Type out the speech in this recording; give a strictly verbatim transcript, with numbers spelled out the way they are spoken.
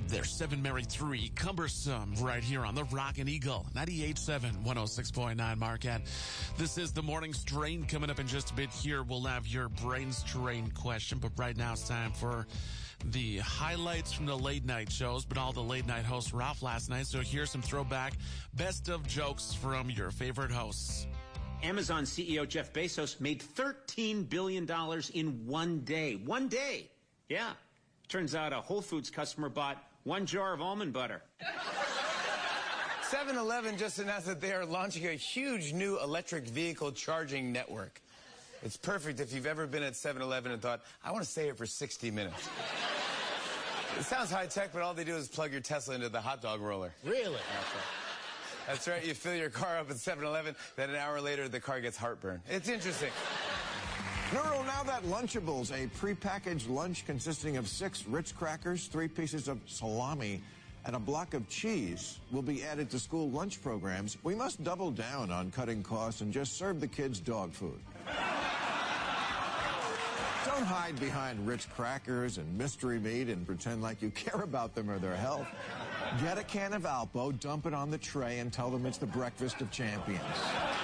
There's seven married three, cumbersome, right here on the Rockin' Eagle, ninety-eight point seven, one oh six point nine Marquette. This is the Morning Strain. Coming up in just a bit here, we'll have your brain strain question, but right now it's time for the highlights from the late night shows, but all the late night hosts were off last night, so here's some throwback best of jokes from your favorite hosts. Amazon C E O Jeff Bezos made thirteen billion dollars in one day. One day. Yeah. Turns out a Whole Foods customer bought one jar of almond butter. seven eleven just announced that they are launching a huge new electric vehicle charging network. It's perfect if you've ever been at seven eleven and thought, I want to stay here for sixty minutes. It sounds high-tech, but all they do is plug your Tesla into the hot dog roller. Really? That's right. That's right. You fill your car up at seven eleven, then an hour later, the car gets heartburn. It's interesting. Nurul, now that Lunchables, a prepackaged lunch consisting of six Ritz crackers, three pieces of salami, and a block of cheese will be added to school lunch programs, we must double down on cutting costs and just serve the kids dog food. Don't hide behind Ritz crackers and mystery meat and pretend like you care about them or their health. Get a can of Alpo, dump it on the tray, and tell them it's the breakfast of champions.